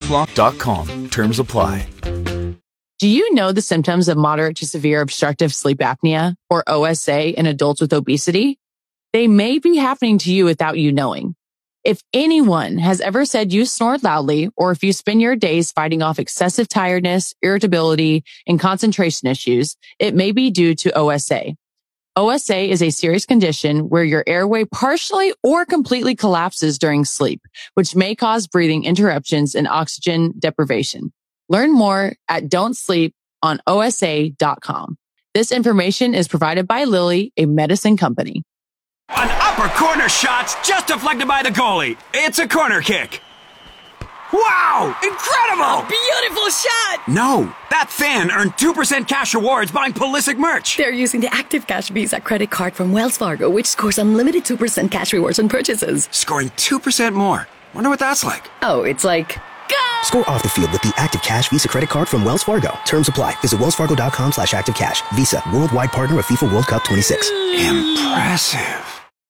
sleeplock.com. Terms apply. Do you know the symptoms of moderate to severe obstructive sleep apnea, or OSA, in adults with obesity? They may be happening to you without you knowing. If anyone has ever said you snore loudly, or if you spend your days fighting off excessive tiredness, irritability, and concentration issues, it may be due to OSA. OSA is a serious condition where your airway partially or completely collapses during sleep, which may cause breathing interruptions and oxygen deprivation. Learn more at don'tsleeponosa.com. This information is provided by Lilly, a medicine company. An upper corner shot's just deflected by the goalie. It's a corner kick. Wow! Incredible! Beautiful shot! No, that fan earned 2% cash rewards buying Pulisic merch. They're using the Active Cash Visa credit card from Wells Fargo, which scores unlimited 2% cash rewards on purchases. Scoring 2% more. Wonder what that's like. Oh, it's like... Go! Score off the field with the Active Cash Visa credit card from Wells Fargo. Terms apply. Visit wellsfargo.com/activecash. Visa, worldwide partner of FIFA World Cup 26. Impressive.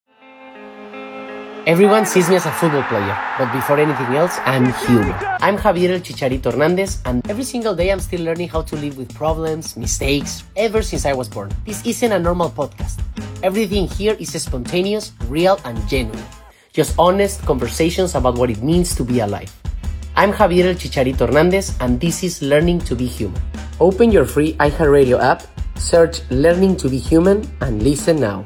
Everyone sees me as a football player, but before anything else, I'm human. I'm Javier El Chicharito Hernandez, and every single day I'm still learning how to live with problems, mistakes, ever since I was born. This isn't a normal podcast. Everything here is spontaneous, real, and genuine. Just honest conversations about what it means to be alive. I'm Javier El Chicharito Hernandez, and this is Learning to Be Human. Open your free iHeartRadio app, search Learning to Be Human, and listen now.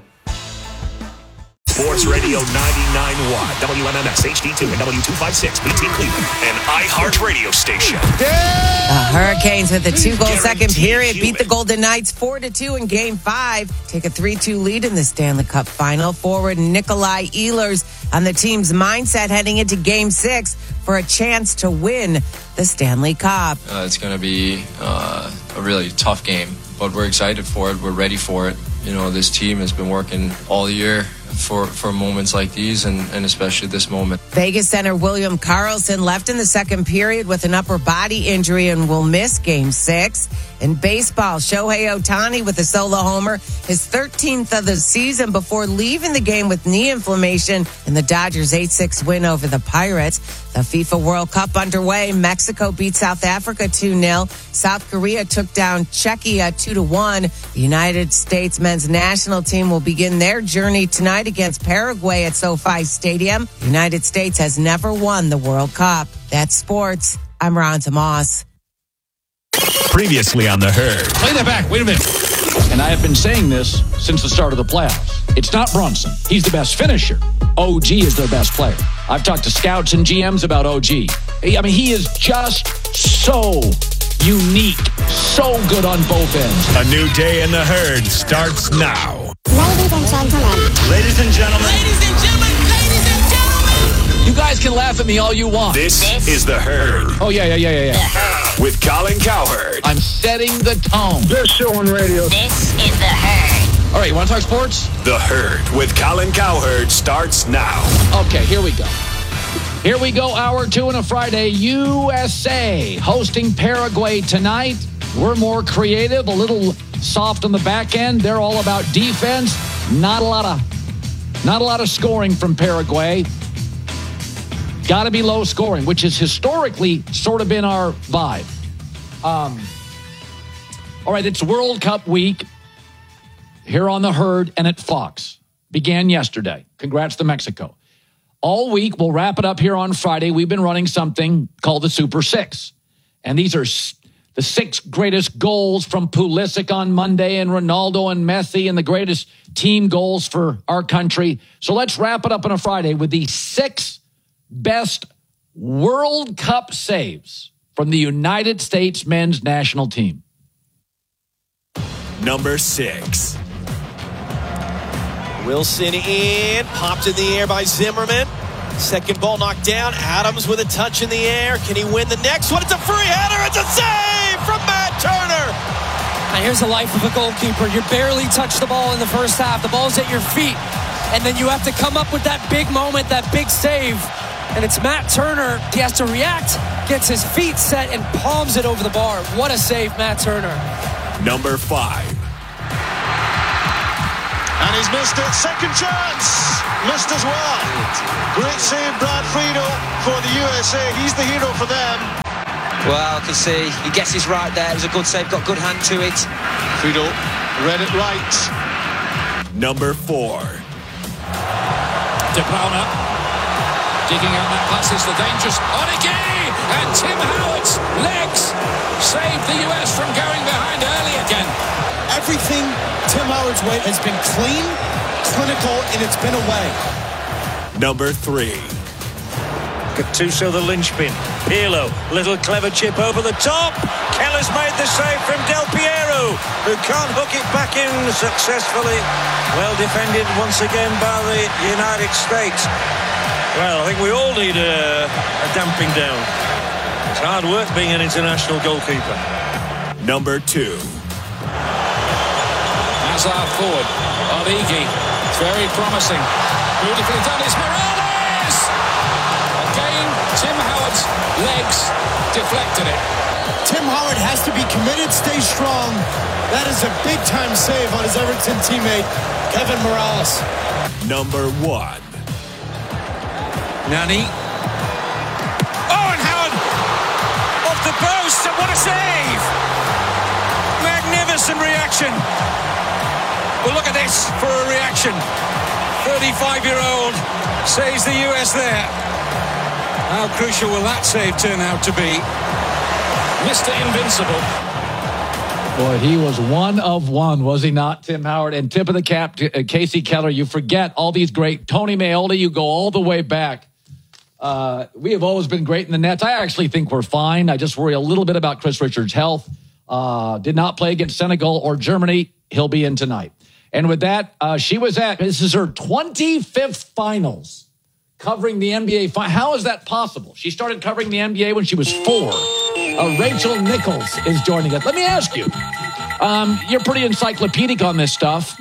Sports Radio 99.1, WMMS HD2 and W256, BT Cleveland, an iHeart radio station. The Hurricanes with a 2-goal second period beat the Golden Knights 4-2 in Game 5. Take a 3-2 lead in the Stanley Cup final. Forward Nikolai Ehlers on the team's mindset heading into Game 6 for a chance to win the Stanley Cup. It's going to be a really tough game, but we're excited for it. We're ready for it. You know, this team has been working all year for moments like these and especially this moment. Vegas center William Karlsson left in the second period with an upper body injury and will miss Game 6. In baseball, Shohei Ohtani with a solo homer, his 13th of the season before leaving the game with knee inflammation in the Dodgers' 8-6 win over the Pirates. The FIFA World Cup underway. Mexico beat South Africa 2-0. South Korea took down Czechia 2-1. The United States men's national team will begin their journey tonight against Paraguay at SoFi Stadium. The United States has never won the World Cup. That's sports. I'm Ron Tomas. Previously on The Herd. Play that back. Wait a minute. And I have been saying this since the start of the playoffs. It's not Brunson. He's the best finisher. OG is their best player. I've talked to scouts and GMs about OG. I mean, he is just so unique, so good on both ends. A new day in The Herd starts now. Ladies and gentlemen. Ladies and gentlemen. Ladies and gentlemen. Ladies and gentlemen. You guys can laugh at me all you want. This is The Herd. Oh, yeah. With Colin Cowherd. I'm setting the tone. Best show on radio. This is The Herd. All right, you want to talk sports? The Herd with Colin Cowherd starts now. Okay, here we go. Here we go, hour 2 on a Friday. USA hosting Paraguay tonight. We're more creative, a little soft on the back end. They're all about defense. Not a lot of scoring from Paraguay. Got to be low scoring, which has historically sort of been our vibe. All right, it's World Cup week here on The Herd and at Fox. Began yesterday. Congrats to Mexico. All week, we'll wrap it up here on Friday. We've been running something called the Super Six. And these are the 6 greatest goals from Pulisic on Monday and Ronaldo and Messi and the greatest team goals for our country. So let's wrap it up on a Friday with the 6 best World Cup saves from the United States men's national team. Number 6. Wilson in, popped in the air by Zimmerman. Second ball knocked down. Adams with a touch in the air. Can he win the next one? It's a free header. It's a save from Matt Turner. Now here's the life of a goalkeeper. You barely touch the ball in the first half. The ball's at your feet. And then you have to come up with that big moment, that big save. And it's Matt Turner. He has to react, gets his feet set, and palms it over the bar. What a save, Matt Turner. Number 5. And he's missed it. Second chance. Missed as well. Great save, Brad Friedel, for the USA. He's the hero for them. Well, I can see he guesses right there. It was a good save, got good hand to it. Friedel read it right. Number 4. De Bruyne digging out that pass. It's the dangerous Onigiri, and Tim Howard's legs saved the US from going behind early again. Everything Tim Howard's way has been clean, clinical, and it's been away. Number 3. Gattuso the linchpin. Pirlo, little clever chip over the top. Keller's made the save from Del Piero, who can't hook it back in successfully. Well defended once again by the United States. Well, I think we all need a damping down. It's hard work being an international goalkeeper. Number 2. Hazard forward. Origi. It's very promising. Beautifully done. It's Morales! Again, Tim Howard's legs deflected it. Tim Howard has to be committed, stay strong. That is a big-time save on his Everton teammate, Kevin Morales. Number 1. Nani. Oh, and Howard off the post, and what a save! Magnificent reaction. Well, look at this for a reaction. 35-year-old saves the US there. How crucial will that save turn out to be? Mr. Invincible. Boy, he was one of one, was he not, Tim Howard? And tip of the cap to Casey Keller. You forget all these great. Tony Meola, you go all the way back. We have always been great in the nets. I actually think we're fine. I just worry a little bit about Chris Richards' health. Did not play against Senegal or Germany. He'll be in tonight. And with that, this is her 25th finals covering the NBA. How is that possible? She started covering the NBA when she was 4. Rachel Nichols is joining us. Let me ask you, you're pretty encyclopedic on this stuff.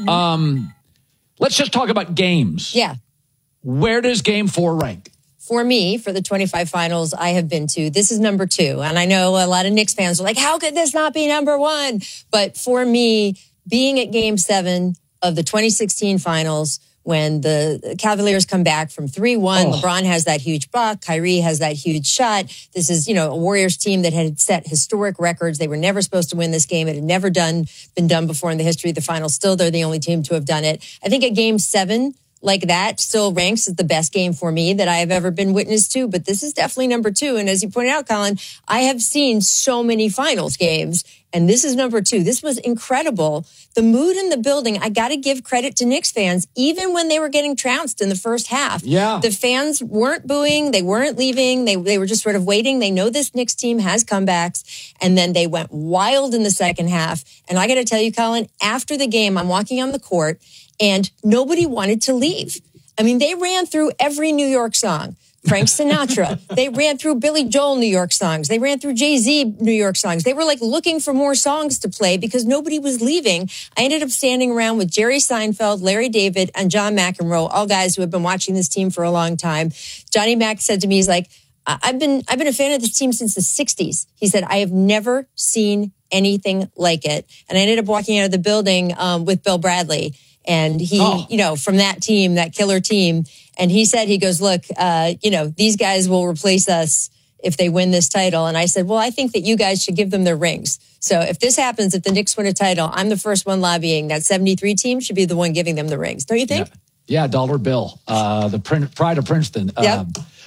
Let's just talk about games. Yeah. Where does game 4 rank? For me, for the 25 finals I have been to, this is number 2. And I know a lot of Knicks fans are like, how could this not be number 1? But for me, being at game 7 of the 2016 finals, when the Cavaliers come back from 3-1, LeBron has that huge buck, Kyrie has that huge shot. This is, a Warriors team that had set historic records. They were never supposed to win this game. It had never been done before in the history of the finals. Still, they're the only team to have done it. I think at game 7, like that still ranks as the best game for me that I have ever been witness to. But this is definitely number 2. And as you pointed out, Colin, I have seen so many finals games, and this is number 2. This was incredible. The mood in the building, I got to give credit to Knicks fans, even when they were getting trounced in the first half. Yeah. The fans weren't booing. They weren't leaving. They were just sort of waiting. They know this Knicks team has comebacks. And then they went wild in the second half. And I got to tell you, Colin, after the game, I'm walking on the court, and nobody wanted to leave. I mean, they ran through every New York song. Frank Sinatra. They ran through Billy Joel New York songs. They ran through Jay-Z New York songs. They were like looking for more songs to play because nobody was leaving. I ended up standing around with Jerry Seinfeld, Larry David, and John McEnroe, all guys who have been watching this team for a long time. Johnny Mac said to me, he's like, I've been a fan of this team since the 60s. He said, I have never seen anything like it. And I ended up walking out of the building with Bill Bradley. And he, from that team, that killer team. And he said, he goes, look, these guys will replace us if they win this title. And I said, well, I think that you guys should give them their rings. So if this happens, if the Knicks win a title, I'm the first one lobbying. That 73 team should be the one giving them the rings. Don't you think? Yeah, dollar bill, the pride of Princeton. Yep.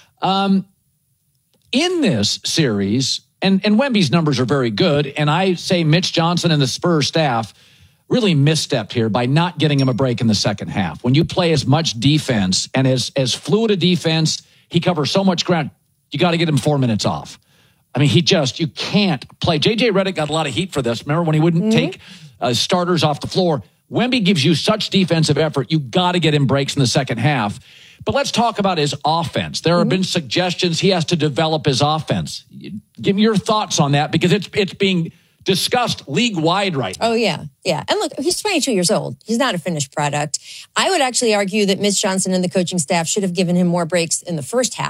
In this series, and Wemby's numbers are very good, and I say Mitch Johnson and the Spurs staff really misstepped here by not getting him a break in the second half. When you play as much defense and as fluid a defense, he covers so much ground, you got to get him 4 minutes off. I mean, you can't play. J.J. Redick got a lot of heat for this. Remember when he wouldn't take starters off the floor? Wemby gives you such defensive effort, you got to get him breaks in the second half. But let's talk about his offense. There have been suggestions he has to develop his offense. Give me your thoughts on that, because it's being discussed league-wide right now. Oh, yeah. Yeah. And look, he's 22 years old. He's not a finished product. I would actually argue that Mitch Johnson and the coaching staff should have given him more breaks in the first half,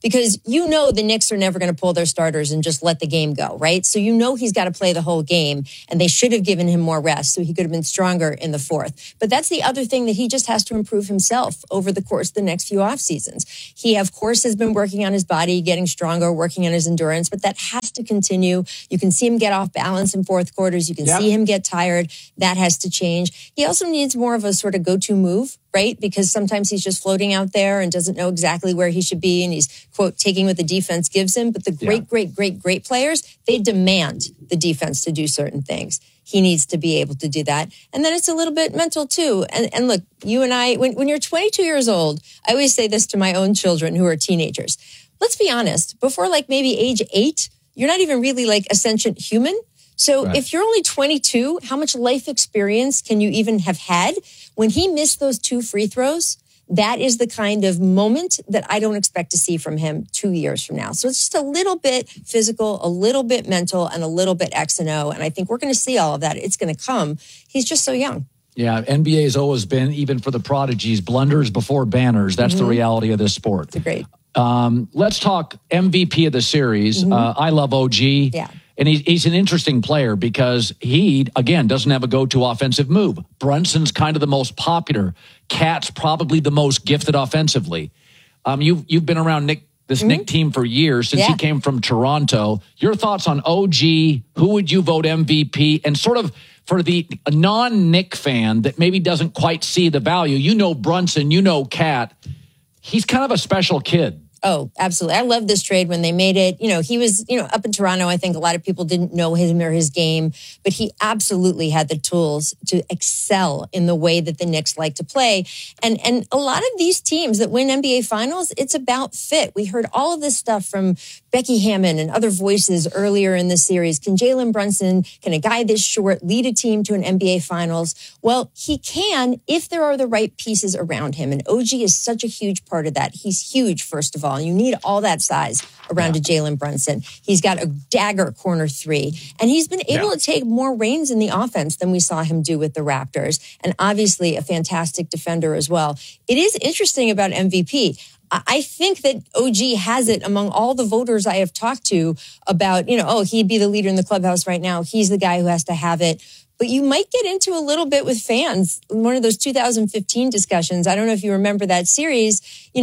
because you know the Knicks are never going to pull their starters and just let the game go, right? So you know he's got to play the whole game, and they should have given him more rest so he could have been stronger in the fourth. But that's the other thing that he just has to improve himself over the course of the next few off seasons. He, of course, has been working on his body, getting stronger, working on his endurance, but that has to continue. You can see him get off balance in fourth quarters. You can see him get tired. That has to change. He also needs more of a sort of go-to move, right? Because sometimes he's just floating out there and doesn't know exactly where he should be. And he's, quote, taking what the defense gives him. But the great players, they demand the defense to do certain things. He needs to be able to do that. And then it's a little bit mental too. And look, you and I, when you're 22 years old, I always say this to my own children who are teenagers. Let's be honest, before like maybe age 8, you're not even really like a sentient human. So if you're only 22, how much life experience can you even have had? When he missed those 2 free throws, that is the kind of moment that I don't expect to see from him 2 years from now. So it's just a little bit physical, a little bit mental, and a little bit X and O. And I think we're going to see all of that. It's going to come. He's just so young. Yeah, NBA has always been, even for the prodigies, blunders before banners. That's the reality of this sport. It's great. Let's talk MVP of the series. I love OG. Yeah. And he's an interesting player because he, again, doesn't have a go-to offensive move. Brunson's kind of the most popular. Cat's probably the most gifted offensively. You've been around Nick team for years since he came from Toronto. Your thoughts on OG? Who would you vote MVP? And sort of for the non-Nick fan that maybe doesn't quite see the value, you know Brunson, you know Cat. He's kind of a special kid. Oh, absolutely. I love this trade when they made it. You know, he was, up in Toronto. I think a lot of people didn't know him or his game, but he absolutely had the tools to excel in the way that the Knicks like to play. And a lot of these teams that win NBA finals, it's about fit. We heard all of this stuff from Becky Hammon and other voices earlier in the series. Can Jalen Brunson, can a guy this short lead a team to an NBA finals? Well, he can if there are the right pieces around him. And OG is such a huge part of that. He's huge, first of all. You need all that size around a Jalen Brunson. He's got a dagger corner 3. And he's been able to take more reins in the offense than we saw him do with the Raptors. And obviously a fantastic defender as well. It is interesting about MVP. I think that OG has it among all the voters I have talked to about, he'd be the leader in the clubhouse right now. He's the guy who has to have it. But you might get into a little bit with fans. One of those 2015 discussions, I don't know if you remember that series,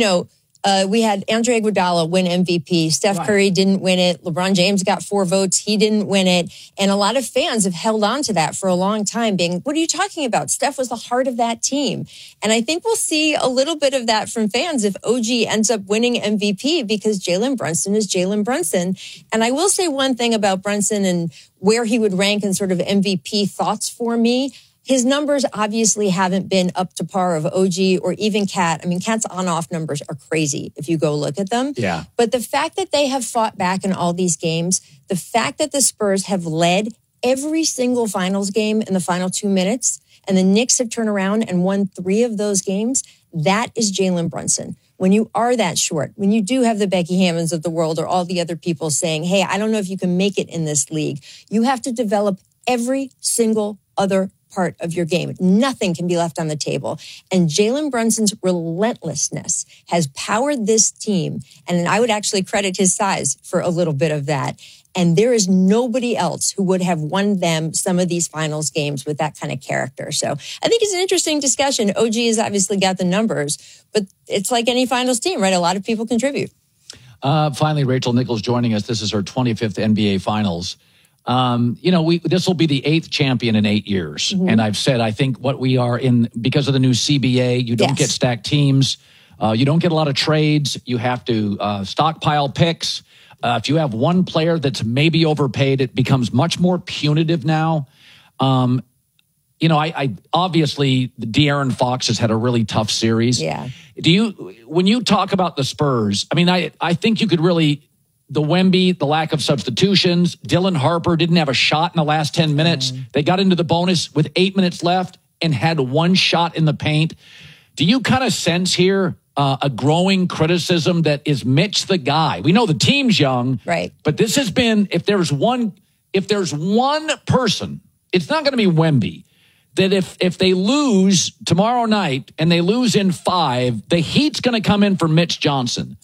we had Andre Iguodala win MVP. Steph Curry didn't win it. LeBron James got 4 votes. He didn't win it. And a lot of fans have held on to that for a long time, being, what are you talking about? Steph was the heart of that team. And I think we'll see a little bit of that from fans if OG ends up winning MVP because Jalen Brunson is Jalen Brunson. And I will say one thing about Brunson and where he would rank in sort of MVP thoughts for me. His numbers obviously haven't been up to par of OG or even Cat. I mean, Cat's on-off numbers are crazy if you go look at them. Yeah. But the fact that they have fought back in all these games, the fact that the Spurs have led every single finals game in the final 2 minutes, and the Knicks have turned around and won 3 of those games, that is Jalen Brunson. When you are that short, when you do have the Becky Hammons of the world or all the other people saying, hey, I don't know if you can make it in this league, you have to develop every single other part of your game. Nothing can be left on the table. And Jalen Brunson's relentlessness has powered this team. And I would actually credit his size for a little bit of that. And there is nobody else who would have won them some of these finals games with that kind of character. So I think it's an interesting discussion. OG has obviously got the numbers, but it's like any finals team, right? A lot of people contribute. Finally, Rachel Nichols joining us. This is her 25th NBA Finals. This will be the 8th champion in 8 years. Mm-hmm. And I've said, I think what we are in, because of the new CBA, you don't get stacked teams. You don't get a lot of trades. You have to stockpile picks. If you have one player that's maybe overpaid, it becomes much more punitive now. I obviously De'Aaron Fox has had a really tough series. Yeah. When you talk about the Spurs, I mean, I think you could really, the Wemby, the lack of substitutions, Dylan Harper didn't have a shot in the last 10 minutes. They got into the bonus with 8 minutes left and had one shot in the paint. Do you kind of sense here a growing criticism that is Mitch the guy? We know the team's young, right? But this has been, if there's one person, it's not going to be Wemby, that if they lose tomorrow night and they lose in 5, the heat's going to come in for Mitch Johnson. Yeah.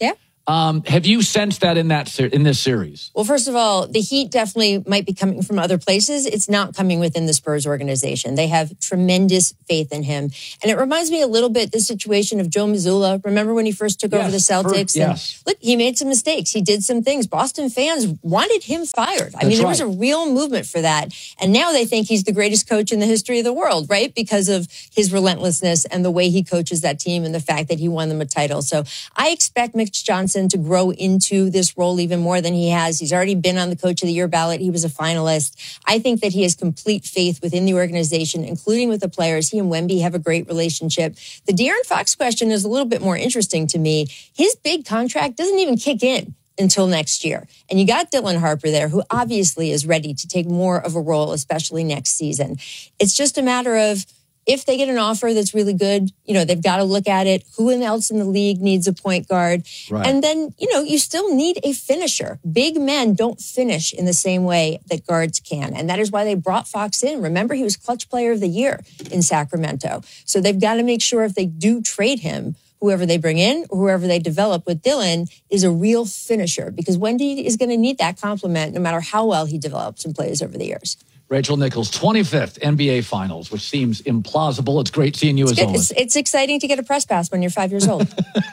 Have you sensed that in this series? Well, first of all, the heat definitely might be coming from other places. It's not coming within the Spurs organization. They have tremendous faith in him. And it reminds me a little bit the situation of Joe Mazzulla. Remember when he first took over the Celtics? Yes. And look, he made some mistakes. He did some things. Boston fans wanted him fired. I mean, there was a real movement for that. And now they think he's the greatest coach in the history of the world, right? Because of his relentlessness and the way he coaches that team and the fact that he won them a title. So I expect Mitch Johnson to grow into this role even more than he has. He's already been on the Coach of the Year ballot. He was a finalist. I think that he has complete faith within the organization, including with the players. He and Wemby have a great relationship. The De'Aaron Fox question is a little bit more interesting to me. His big contract doesn't even kick in until next year. And you got Dylan Harper there, who obviously is ready to take more of a role, especially next season. It's just a matter of, if they get an offer that's really good, they've got to look at it. Who else in the league needs a point guard? Right. And then, you still need a finisher. Big men don't finish in the same way that guards can. And that is why they brought Fox in. Remember, he was Clutch Player of the Year in Sacramento. So they've got to make sure if they do trade him, whoever they bring in or whoever they develop with Dylan is a real finisher, because Wendy is going to need that compliment no matter how well he develops and plays over the years. Rachel Nichols, 25th NBA Finals, which seems implausible. It's great seeing you as always. It's exciting to get a press pass when you're 5 years old.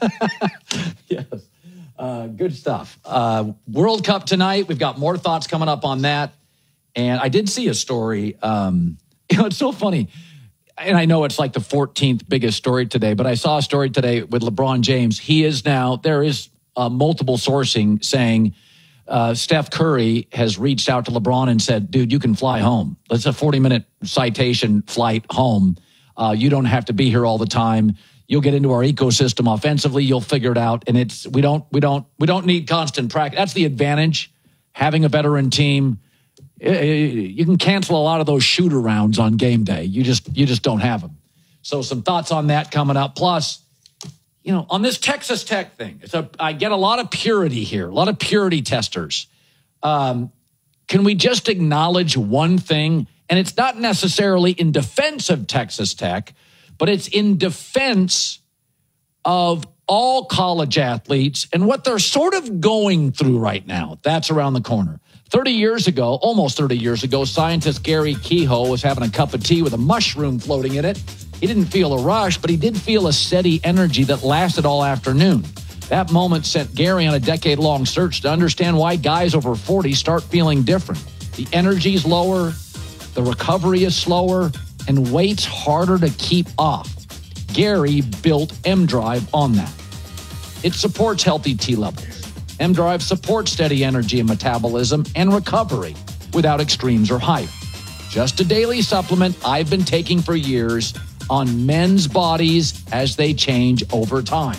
Yes. Good stuff. World Cup tonight. We've got more thoughts coming up on that. And I did see a story. It's so funny. And I know it's like the 14th biggest story today, but I saw a story today with LeBron James. There is multiple sourcing saying, Steph Curry has reached out to LeBron and said, dude, you can fly home. It's a 40-minute citation flight home. You don't have to be here all the time. You'll get into our ecosystem offensively. You'll figure it out. And we don't need constant practice. That's the advantage. Having a veteran team, you can cancel a lot of those shoot arounds on game day. You just don't have them. So some thoughts on that coming up. Plus, on this Texas Tech thing, I get a lot of purity here, a lot of purity testers. Can we just acknowledge one thing? And it's not necessarily in defense of Texas Tech, but it's in defense of all college athletes and what they're sort of going through right now. That's around the corner. Almost 30 years ago, scientist Gary Kehoe was having a cup of tea with a mushroom floating in it. He didn't feel a rush, but he did feel a steady energy that lasted all afternoon. That moment sent Gary on a decade-long search to understand why guys over 40 start feeling different. The energy's lower, the recovery is slower, and weight's harder to keep off. Gary built M-Drive on that. It supports healthy T levels. M-Drive supports steady energy and metabolism and recovery without extremes or hype. Just a daily supplement I've been taking for years on men's bodies as they change over time.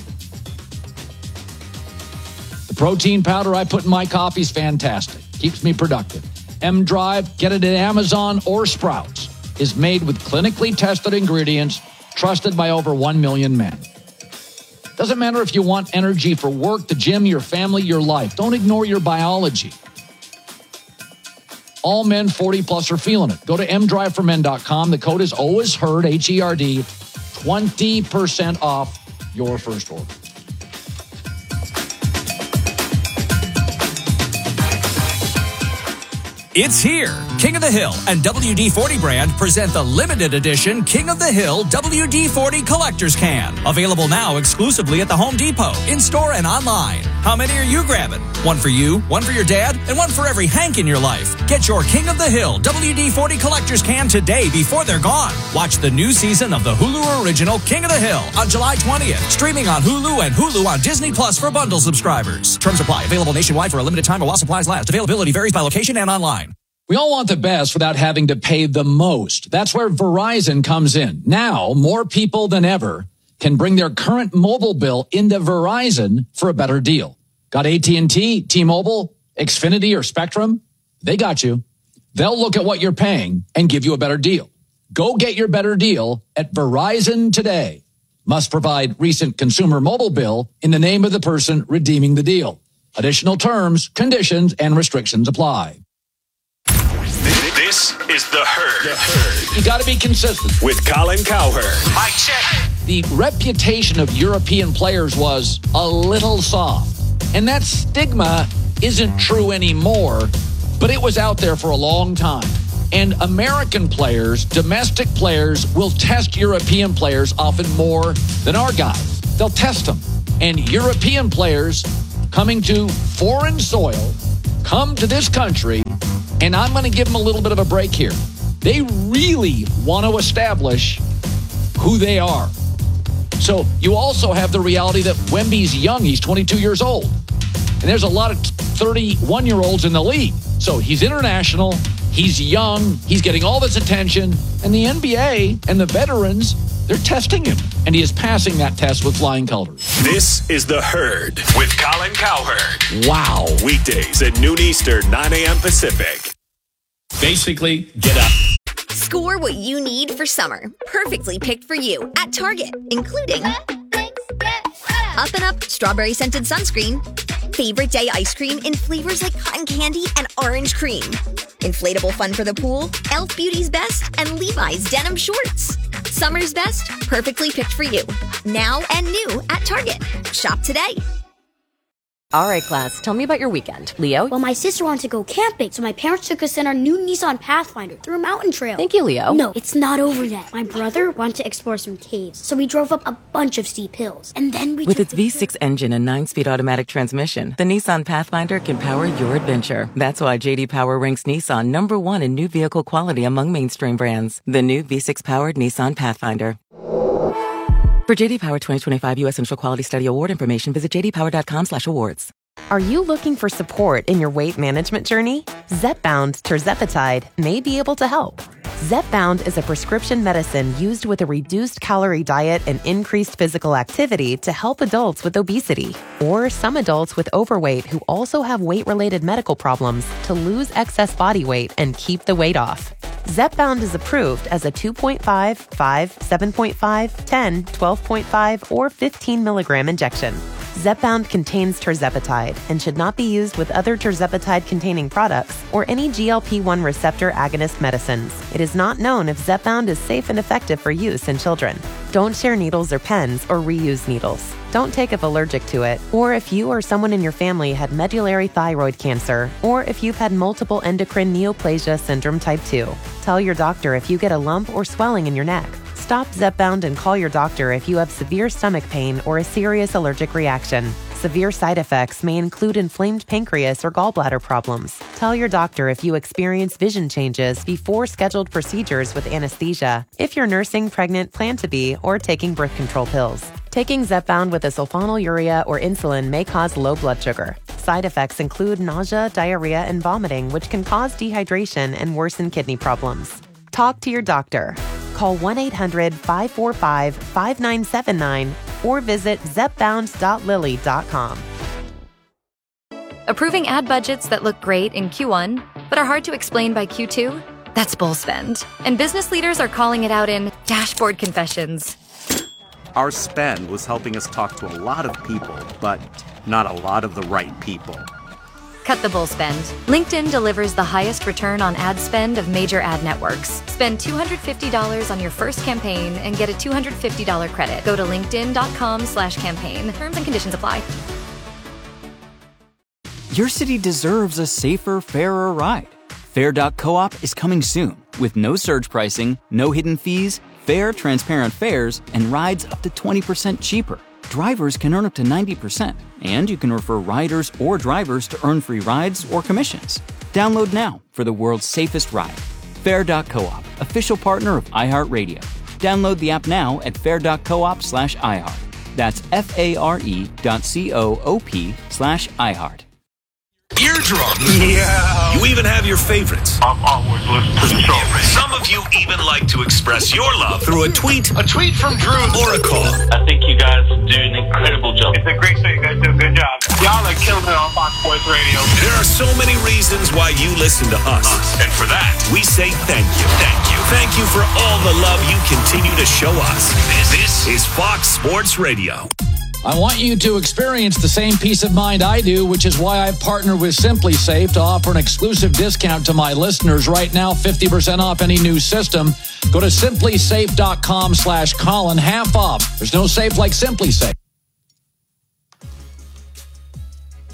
The protein powder I put in my coffee is fantastic. Keeps me productive. M-Drive, get it at Amazon or Sprouts, is made with clinically tested ingredients trusted by over 1 million men. Doesn't matter if you want energy for work, the gym, your family, your life. Don't ignore your biology. All men 40 plus are feeling it. Go to mdriveformen.com. The code is always heard, HERD, 20% off your first order. It's here. King of the Hill and WD-40 brand present the limited edition King of the Hill WD-40 Collector's Can. Available now exclusively at the Home Depot, in-store and online. How many are you grabbing? One for you, one for your dad, and one for every Hank in your life. Get your King of the Hill WD-40 Collector's Can today before they're gone. Watch the new season of the Hulu original King of the Hill on July 20th. Streaming on Hulu and Hulu on Disney Plus for bundle subscribers. Terms apply. Available nationwide for a limited time while supplies last. Availability varies by location and online. We all want the best without having to pay the most. That's where Verizon comes in. Now, more people than ever can bring their current mobile bill into Verizon for a better deal. Got AT&T, T-Mobile, Xfinity, or Spectrum? They got you. They'll look at what you're paying and give you a better deal. Go get your better deal at Verizon today. Must provide recent consumer mobile bill in the name of the person redeeming the deal. Additional terms, conditions, and restrictions apply. This is The Herd. You got to be consistent. With Colin Cowherd. Mike check. The reputation of European players was a little soft. And that stigma isn't true anymore, but it was out there for a long time. And American players, domestic players, will test European players often more than our guys. They'll test them. And European players coming to foreign soil come to this country, and I'm going to give them a little bit of a break here. They really want to establish who they are. So you also have the reality that Wemby's young. He's 22 years old. And there's a lot of 31-year-olds in the league. So he's international. He's young. He's getting all this attention. And the NBA and the veterans, they're testing him. And he is passing that test with flying colors. This is The Herd with Colin Cowherd. Wow. Weekdays at noon Eastern, 9 a.m. Pacific. Basically, get up. Score what you need for summer. Perfectly picked for you at Target, including Up and Up strawberry scented sunscreen, favorite day ice cream in flavors like cotton candy and orange cream, inflatable fun for the pool, Elf Beauty's Best, and Levi's denim shorts. Summer's best, perfectly picked for you. Now and new at Target. Shop today. All right, class, tell me about your weekend. Leo? Well, my sister wanted to go camping, so my parents took us in our new Nissan Pathfinder through a mountain trail. Thank you, Leo. No, it's not over yet. My brother wanted to explore some caves, so we drove up a bunch of steep hills. And then we With its V6 engine and 9-speed automatic transmission, the Nissan Pathfinder can power your adventure. That's why J.D. Power ranks Nissan #1 in new vehicle quality among mainstream brands. The new V6-powered Nissan Pathfinder. For J.D. Power 2025 U.S. Central Quality Study Award information, visit jdpower.com/awards. Are you looking for support in your weight management journey? Zepbound tirzepatide may be able to help. Zepbound is a prescription medicine used with a reduced calorie diet and increased physical activity to help adults with obesity, or some adults with overweight who also have weight-related medical problems to lose excess body weight and keep the weight off. Zepbound is approved as a 2.5, 5, 7.5, 10, 12.5, or 15 milligram injection. Zepbound contains tirzepatide and should not be used with other tirzepatide-containing products or any GLP-1 receptor agonist medicines. It is not known if Zepbound is safe and effective for use in children. Don't share needles or pens or reuse needles. Don't take if allergic to it, or if you or someone in your family had medullary thyroid cancer, or if you've had multiple endocrine neoplasia syndrome type 2. Tell your doctor if you get a lump or swelling in your neck. Stop Zepbound and call your doctor if you have severe stomach pain or a serious allergic reaction. Severe side effects may include inflamed pancreas or gallbladder problems. Tell your doctor if you experience vision changes before scheduled procedures with anesthesia, if you're nursing, pregnant, plan to be, or taking birth control pills. Taking Zepbound with a sulfonylurea or insulin may cause low blood sugar. Side effects include nausea, diarrhea, and vomiting, which can cause dehydration and worsen kidney problems. Talk to your doctor. Call 1-800-545-5979 or visit zepbound.lilly.com. Approving ad budgets that look great in Q1, but are hard to explain by Q2? That's bull spend. And business leaders are calling it out in dashboard confessions. Our spend was helping us talk to a lot of people, but not a lot of the right people. Cut the bull spend. LinkedIn delivers the highest return on ad spend of major ad networks. Spend $250 on your first campaign and get a $250 credit. Go to linkedin.com/campaign. Terms and conditions apply. Your city deserves a safer, fairer ride. Fair.coop is coming soon with no surge pricing, no hidden fees, fair, transparent fares, and rides up to 20% cheaper. Drivers can earn up to 90%, and you can refer riders or drivers to earn free rides or commissions. Download now for the world's safest ride. Fair.coop, official partner of iHeartRadio. Download the app now at fair.coop/iHeart. That's FARE.coop/iHeart. Eardrum. Yeah. You even have your favorites. I'm always listening to the show. Some of you even like to express your love through a tweet from Drew or a call. I think you guys do an incredible job. It's a great show. You guys do a good job. Y'all are killing it on Fox Sports Radio. There are so many reasons why you listen to us. And for that, we say thank you. Thank you. Thank you for all the love you continue to show us. This is Fox Sports Radio. I want you to experience the same peace of mind I do, which is why I partner with Simply Safe to offer an exclusive discount to my listeners right now, 50% off any new system. Go to simplysafe.com/Colin, half off. There's no safe like Simply Safe.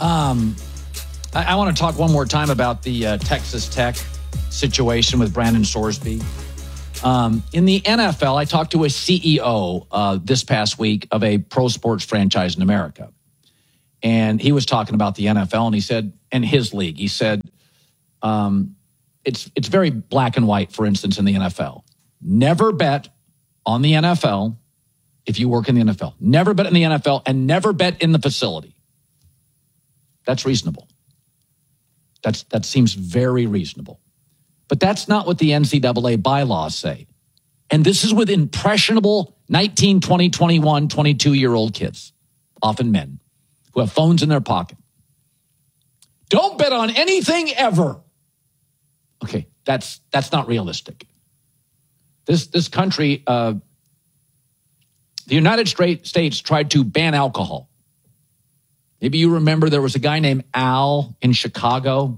I want to talk one more time about the Texas Tech situation with Brandon Sorsby. In the NFL, I talked to a CEO this past week of a pro sports franchise in America. And he was talking about the NFL, and he said, and his league, he said, it's very black and white, for instance, in the NFL. Never bet on the NFL if you work in the NFL. Never bet in the NFL and never bet in the facility. That's reasonable. That seems very reasonable. But that's not what the NCAA bylaws say. And this is with impressionable 19, 20, 21, 22-year-old kids, often men, who have phones in their pocket. Don't bet on anything ever. Okay, that's not realistic. This country, the United States tried to ban alcohol. Maybe you remember there was a guy named Al in Chicago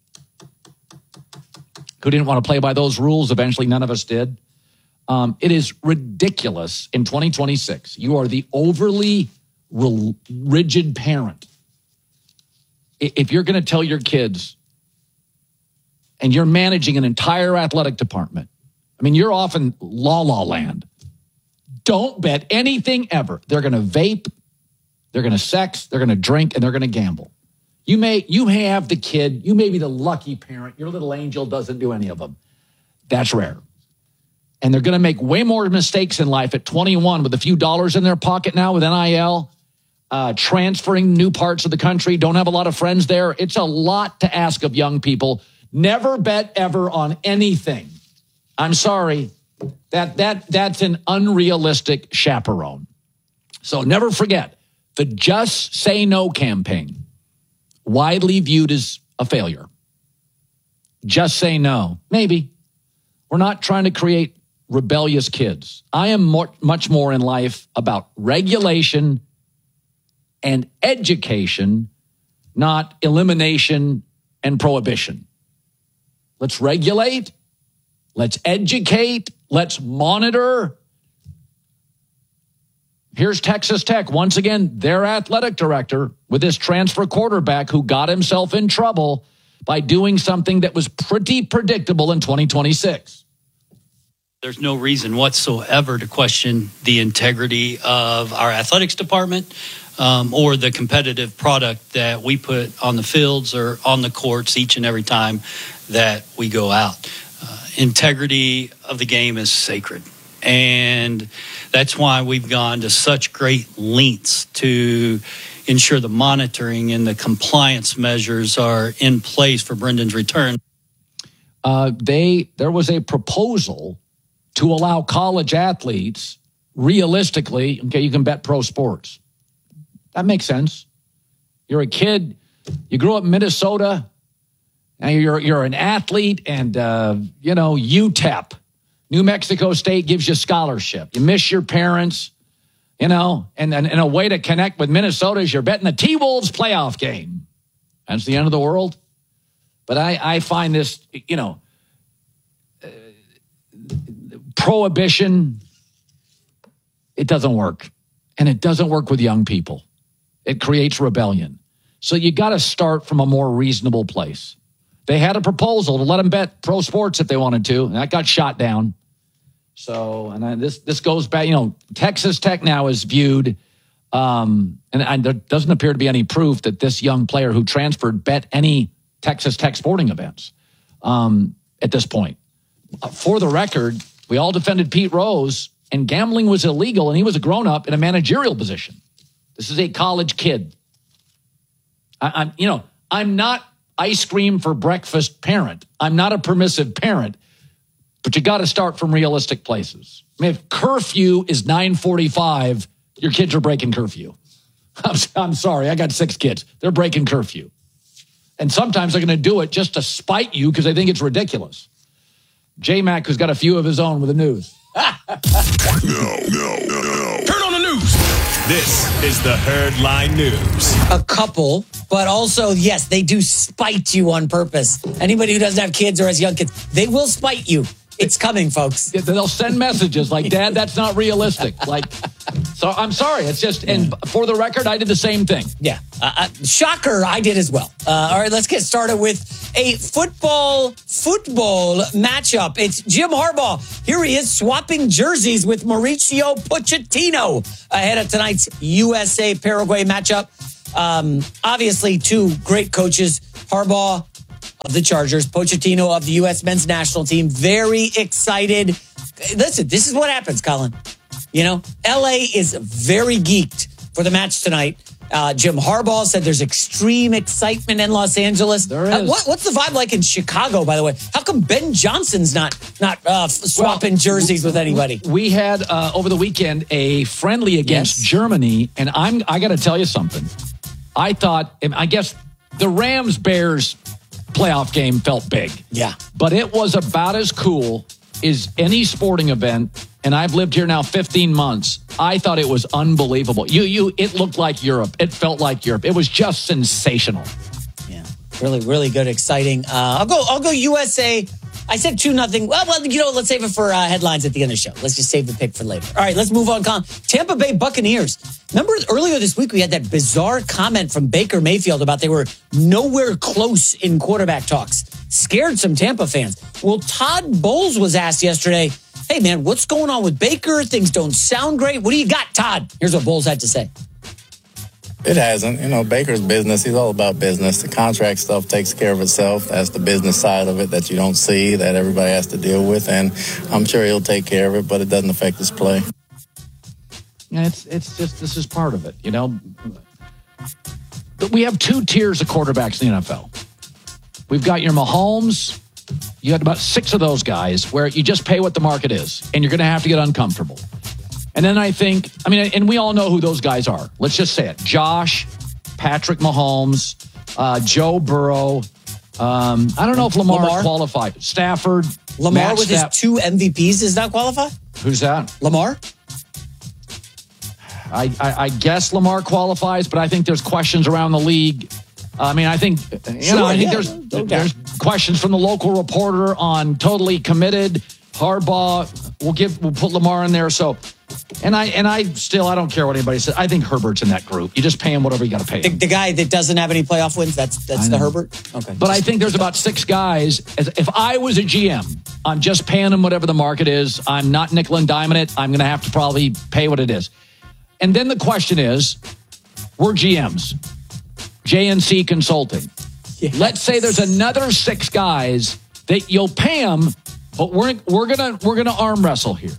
who didn't want to play by those rules. Eventually, none of us did. It is ridiculous in 2026. You are the overly rigid parent. If you're going to tell your kids, and you're managing an entire athletic department, I mean, you're off in la land. Don't bet anything ever. They're going to vape, they're going to sex, they're going to drink, and they're going to gamble. You may have the kid, you may be the lucky parent, your little angel doesn't do any of them. That's rare. And they're going to make way more mistakes in life at 21 with a few dollars in their pocket now with NIL, transferring new parts of the country, don't have a lot of friends there. It's a lot to ask of young people. Never bet ever on anything. I'm sorry. That's an unrealistic chaperone. So never forget the Just Say No campaign, widely viewed as a failure. Just say no. Maybe. We're not trying to create rebellious kids. I am much more in life about regulation and education, not elimination and prohibition. Let's regulate. Let's educate. Let's monitor. Here's Texas Tech. Once again, their athletic director with this transfer quarterback who got himself in trouble by doing something that was pretty predictable in 2026. There's no reason whatsoever to question the integrity of our athletics department or the competitive product that we put on the fields or on the courts each and every time that we go out. Integrity of the game is sacred. And that's why we've gone to such great lengths to ensure the monitoring and the compliance measures are in place for Brendan's return. There was a proposal to allow college athletes, realistically, okay, you can bet pro sports. That makes sense. You're a kid, you grew up in Minnesota, and you're an athlete, and, UTEP, New Mexico State gives you scholarship. You miss your parents, and a way to connect with Minnesota is you're betting the T-Wolves playoff game. That's the end of the world. But I find this, prohibition, it doesn't work. And it doesn't work with young people. It creates rebellion. So you got to start from a more reasonable place. They had a proposal to let them bet pro sports if they wanted to, and that got shot down. So, and this goes back, Texas Tech now is viewed, and there doesn't appear to be any proof that this young player who transferred bet any Texas Tech sporting events at this point. For the record, we all defended Pete Rose, and gambling was illegal, and he was a grown-up in a managerial position. This is a college kid. I'm not ice cream for breakfast parent. I'm not a permissive parent, but you got to start from realistic places. I mean, if curfew is 9:45, your kids are breaking curfew. I'm sorry, I got 6 kids. They're breaking curfew. And sometimes they're going to do it just to spite you because they think it's ridiculous. J-Mac, who's got a few of his own with the news. No. Turn on the news. This is the Herd Line News. A couple, but also, yes, they do spite you on purpose. Anybody who doesn't have kids or has young kids, they will spite you. It's coming, folks. They'll send messages like, Dad, that's not realistic. So I'm sorry. It's just, and for the record, I did the same thing. Yeah. Shocker, I did as well. All right, let's get started with a football matchup. It's Jim Harbaugh. Here he is swapping jerseys with Mauricio Pochettino ahead of tonight's USA-Paraguay matchup. Obviously, two great coaches. Harbaugh of the Chargers, Pochettino of the U.S. men's national team. Very excited. Listen, this is what happens, Colin. L.A. is very geeked for the match tonight. Jim Harbaugh said there's extreme excitement in Los Angeles. There is. What's the vibe like in Chicago, by the way? How come Ben Johnson's not swapping jerseys with anybody? We had, over the weekend, a friendly against Germany, and I got to tell you something. I guess the Rams-Bears playoff game felt big. Yeah. But it was about as cool as any sporting event, and I've lived here now 15 months. I thought it was unbelievable. It looked like Europe. It felt like Europe. It was just sensational. Yeah. Really, really good, exciting. I'll go USA. I said 2-0. Well, let's save it for headlines at the end of the show. Let's just save the pick for later. All right, let's move on, Colin. Tampa Bay Buccaneers. Remember earlier this week we had that bizarre comment from Baker Mayfield about they were nowhere close in quarterback talks. Scared some Tampa fans. Well, Todd Bowles was asked yesterday, hey, man, what's going on with Baker? Things don't sound great. What do you got, Todd? Here's what Bowles had to say. It hasn't. Baker's business, he's all about business. The contract stuff takes care of itself. That's the business side of it that you don't see, that everybody has to deal with. And I'm sure he'll take care of it, but it doesn't affect his play. Yeah, it's just, this is part of it, We have two tiers of quarterbacks in the NFL. We've got your Mahomes. You had about 6 of those guys where you just pay what the market is, and you're going to have to get uncomfortable. And then and we all know who those guys are. Let's just say it. Josh, Patrick Mahomes, Joe Burrow. I don't know if Lamar qualified. Stafford. Lamar with his 2 MVPs does not qualify? Who's that? Lamar? I guess Lamar qualifies, but I think there's questions around the league. I think there's questions from the local reporter on totally committed. Harbaugh, we'll put Lamar in there. So, I don't care what anybody says. I think Herbert's in that group. You just pay him whatever you got to pay him. The guy that doesn't have any playoff wins, that's the Herbert? Okay. But I think there's about 6 guys. If I was a GM, I'm just paying him whatever the market is. I'm not nickel and diming it. I'm going to have to probably pay what it is. And then the question is, we're GMs. JNC Consulting. Yes. Let's say there's another 6 guys that you'll pay them, but we're gonna arm wrestle here.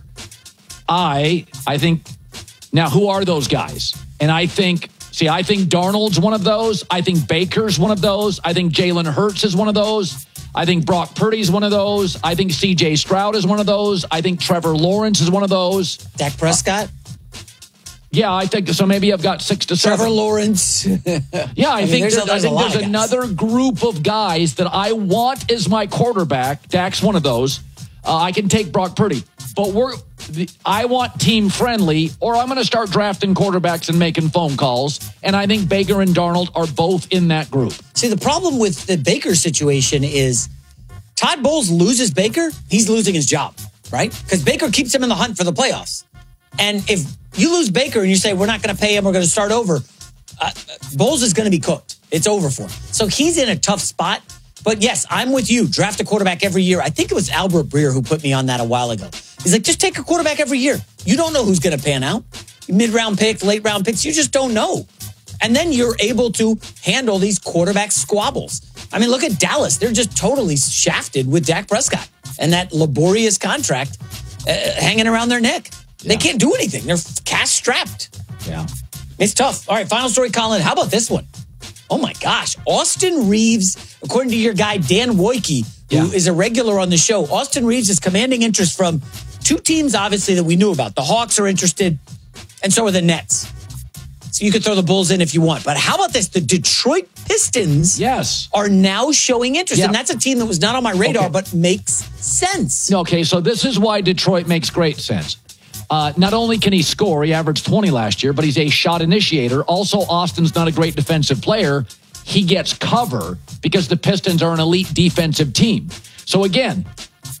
I think now who are those guys? And I think Darnold's one of those. I think Baker's one of those. I think Jalen Hurts is one of those. I think Brock Purdy's one of those. I think CJ Stroud is one of those. I think Trevor Lawrence is one of those. Dak Prescott? Yeah, I think so. Maybe I've got 6 to 7. Trevor Lawrence. Yeah, I think there's another group of guys that I want as my quarterback. Dak's one of those. I can take Brock Purdy, but I want team friendly, or I'm going to start drafting quarterbacks and making phone calls. And I think Baker and Darnold are both in that group. See, the problem with the Baker situation is Todd Bowles loses Baker, he's losing his job, right? Because Baker keeps him in the hunt for the playoffs. And if you lose Baker and you say, we're not going to pay him, we're going to start over, Bowles is going to be cooked. It's over for him. So he's in a tough spot. But yes, I'm with you. Draft a quarterback every year. I think it was Albert Breer who put me on that a while ago. He's like, just take a quarterback every year. You don't know who's going to pan out. Mid-round pick, late-round picks, you just don't know. And then you're able to handle these quarterback squabbles. Look at Dallas. They're just totally shafted with Dak Prescott and that laborious contract hanging around their neck. Yeah. They can't do anything. They're cash-strapped. Yeah. It's tough. All right, final story, Colin. How about this one? Oh, my gosh. Austin Reeves, according to your guy, Dan Wojcicki, who is a regular on the show, Austin Reeves is commanding interest from 2 teams, obviously, that we knew about. The Hawks are interested, and so are the Nets. So you could throw the Bulls in if you want. But how about this? The Detroit Pistons are now showing interest. And that's a team that was not on my radar, but makes sense. Okay, so this is why Detroit makes great sense. Not only can he score, he averaged 20 last year, but he's a shot initiator. Also, Austin's not a great defensive player. He gets cover because the Pistons are an elite defensive team. So again,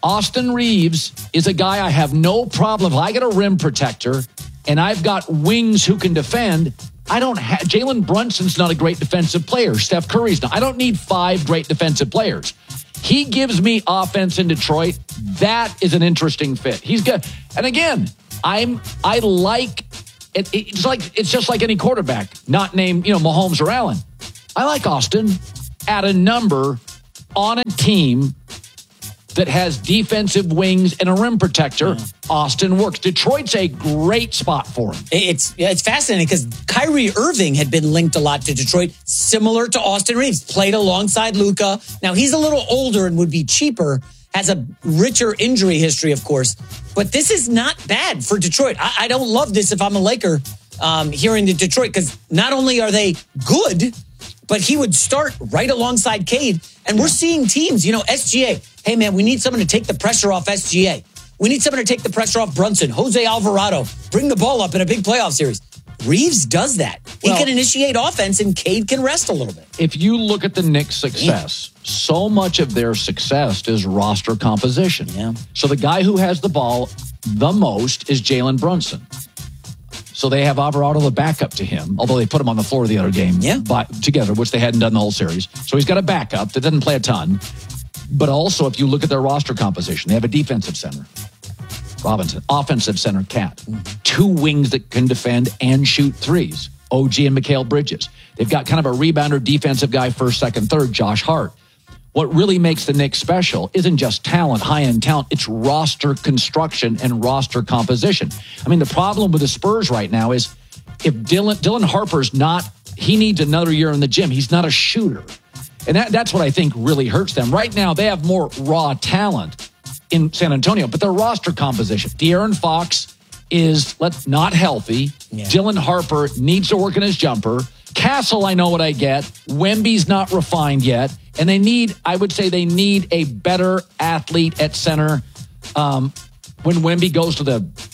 Austin Reeves is a guy I have no problem. If I get a rim protector and I've got wings who can defend, I don't have Jalen Brunson's not a great defensive player. Steph Curry's not. I don't need 5 great defensive players. He gives me offense in Detroit. That is an interesting fit. He's good. And again, I like it. It's just like any quarterback, not named, Mahomes or Allen. I like Austin at a number on a team that has defensive wings and a rim protector. Austin works. Detroit's a great spot for him. It's fascinating because Kyrie Irving had been linked a lot to Detroit, similar to Austin Reeves, played alongside Luka. Now, he's a little older and would be cheaper, has a richer injury history, of course. But this is not bad for Detroit. I don't love this if I'm a Laker here in Detroit, because not only are they good, but he would start right alongside Cade. And we're seeing teams, SGA. Hey, man, we need someone to take the pressure off SGA. We need someone to take the pressure off Brunson, Jose Alvarado, bring the ball up in a big playoff series. Reeves does that. He can initiate offense, and Cade can rest a little bit. If you look at the Knicks' success, so much of their success is roster composition. Yeah. So the guy who has the ball the most is Jalen Brunson. So they have Alvarado the backup to him, although they put him on the floor the other game together, which they hadn't done the whole series. So he's got a backup that doesn't play a ton. But also, if you look at their roster composition, they have a defensive center, Robinson, offensive center, Cat, 2 wings that can defend and shoot threes, OG and Mikal Bridges. They've got kind of a rebounder defensive guy, first, second, third, Josh Hart. What really makes the Knicks special isn't just talent, high-end talent. It's roster construction and roster composition. I mean, the problem with the Spurs right now is if Dylan Harper's not, he needs another year in the gym. He's not a shooter. And that's what I think really hurts them. Right now, they have more raw talent in San Antonio, but their roster composition. De'Aaron Fox is not healthy. Yeah. Dylan Harper needs to work in his jumper. Castle, I know what I get. Wemby's not refined yet. And I would say they need a better athlete at center. When Wemby goes to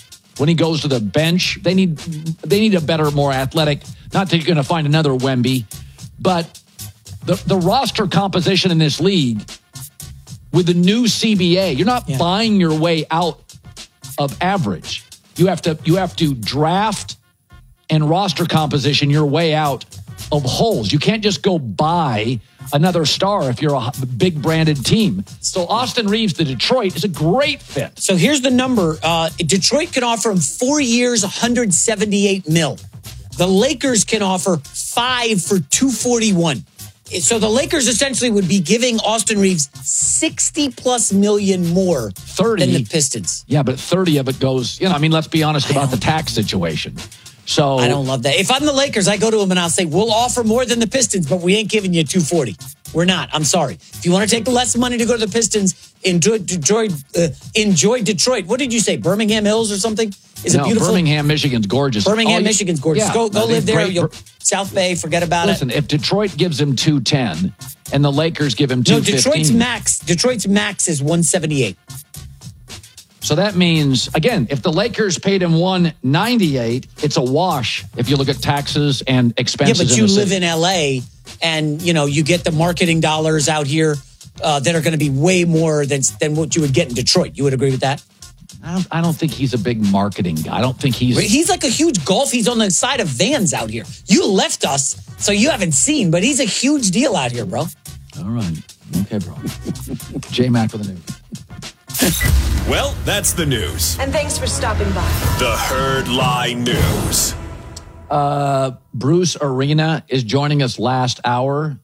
the bench, they need a better, more athletic. Not that you're going to find another Wemby, but the roster composition in this league with the new CBA, you're not buying your way out of average. You have to draft and roster composition your way out of holes. You can't just go buy another star if you're a big branded team. So Austin Reeves to Detroit is a great fit. So here's the number. Detroit can offer him 4 years, $178 million. The Lakers can offer 5 for $241. So the Lakers essentially would be giving Austin Reeves $60+ million more 30 than the Pistons. Yeah, but 30 of it goes, let's be honest about the tax situation. So I don't love that. If I'm the Lakers, I go to them and I'll say, we'll offer more than the Pistons, but we ain't giving you $240. We're not. I'm sorry. If you want to take less money to go to the Pistons, enjoy Detroit. What did you say? Birmingham Hills or something? Is it beautiful? Birmingham, Michigan's gorgeous. Michigan's gorgeous. Yeah, go live there. South Bay, forget about Listen, if Detroit gives him $210 and the Lakers give him $215. No, Detroit's max is $178. So that means, again, if the Lakers paid him $198, it's a wash if you look at taxes and expenses. Yeah, but you live in LA and, you get the marketing dollars out here that are going to be way more than what you would get in Detroit. You would agree with that? I don't think he's a big marketing guy. I don't think he's like a huge golf. He's on the side of vans out here. You left us, so you haven't seen, but he's a huge deal out here, bro. All right. Okay, bro. J-Mac with the news. Well, that's the news. And thanks for stopping by. The Herd Lie News. Bruce Arena is joining us last hour.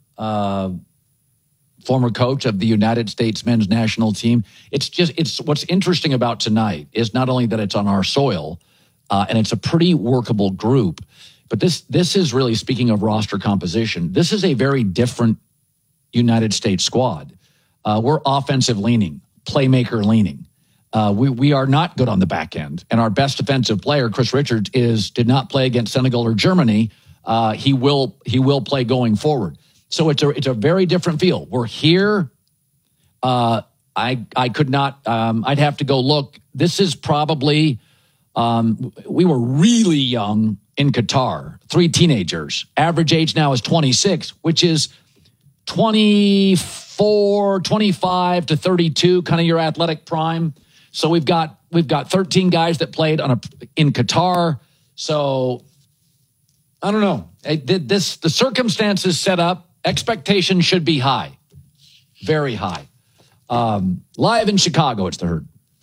Former coach of the United States men's national team. It's what's interesting about tonight is not only that it's on our soil, and it's a pretty workable group, but this is really, speaking of roster composition, this is a very different United States squad. We're offensive leaning, playmaker leaning. We are not good on the back end, and our best defensive player, Chris Richards, did not play against Senegal or Germany. He will play going forward. So it's a very different feel. We're here. I could not. I'd have to go look. This is probably. We were really young in Qatar. 3 teenagers. Average age now is 26, which is 24, 25 to 32, kind of your athletic prime. So we've got 13 guys that played in Qatar. So I don't know. The circumstances set up, expectations should be high, very high. Live in Chicago, it's the Herd.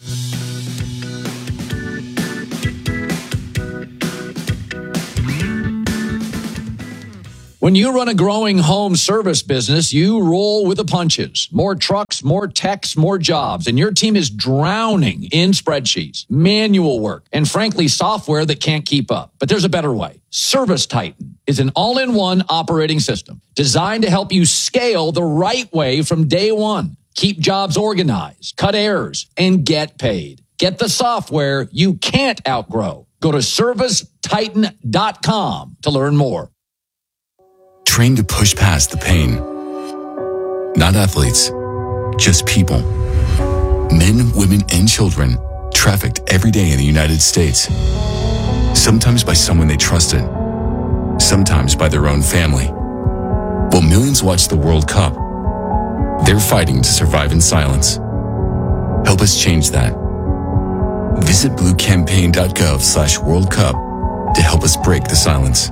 When you run a growing home service business, you roll with the punches. More trucks, more techs, more jobs, and your team is drowning in spreadsheets, manual work, and frankly, software that can't keep up. But there's a better way. Service Titan is an all-in-one operating system designed to help you scale the right way from day one. Keep jobs organized, cut errors, and get paid. Get the software you can't outgrow. Go to ServiceTitan.com to learn more. Trained to push past the pain. Not athletes, just people. Men, women, and children trafficked every day in the United States. Sometimes by someone they trusted, sometimes by their own family. While millions watch the World Cup, they're fighting to survive in silence. Help us change that. Visit bluecampaign.gov/World Cup to help us break the silence.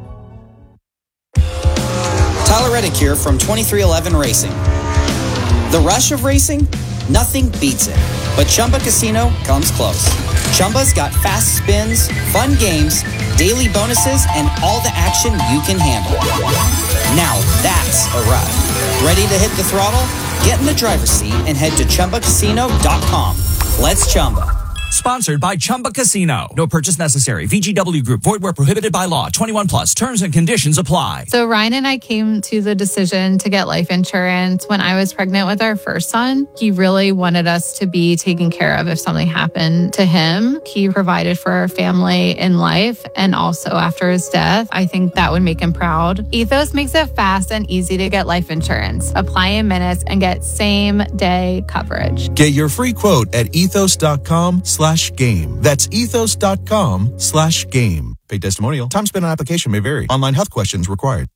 Tyler Reddick here from 2311 Racing. The rush of racing? Nothing beats it. But Chumba Casino comes close. Chumba's got fast spins, fun games, daily bonuses, and all the action you can handle. Now that's a ride. Ready to hit the throttle? Get in the driver's seat and head to ChumbaCasino.com. Let's Chumba. Sponsored by Chumba Casino. No purchase necessary. VGW Group. Void where prohibited by law. 21 plus. Terms and conditions apply. So Ryan and I came to the decision to get life insurance when I was pregnant with our first son. He really wanted us to be taken care of if something happened to him. He provided for our family in life and also after his death. I think that would make him proud. Ethos makes it fast and easy to get life insurance. Apply in minutes and get same day coverage. Get your free quote at ethos.com/game. That's ethos.com/game. Paid testimonial. Time spent on application may vary. Online health questions required.